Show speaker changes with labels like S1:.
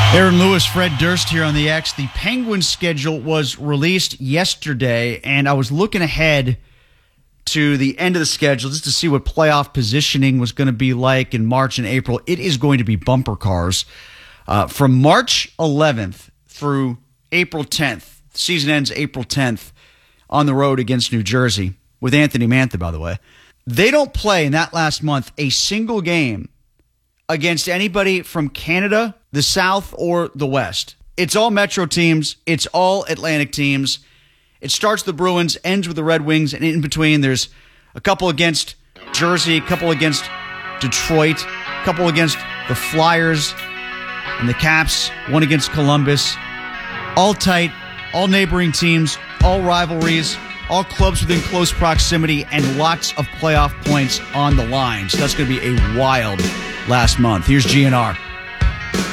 S1: Aaron Lewis, Fred Durst here on the X. The Penguins schedule was released yesterday, and I was looking ahead to the end of the schedule just to see what playoff positioning was going to be like in March and April. It is going to be bumper cars. From March 11th through April 10th, the season ends April 10th, on the road against New Jersey, with Anthony Mantha, by the way. They don't play in that last month a single game against anybody from Canada, the South, or the West. It's all Metro teams. It's all Atlantic teams. It starts with the Bruins, ends with the Red Wings, and in between there's a couple against Jersey, a couple against Detroit, a couple against the Flyers and the Caps, one against Columbus. All tight, all neighboring teams, all rivalries, all clubs within close proximity, and lots of playoff points on the line. So that's going to be a wild last month. Here's GNR.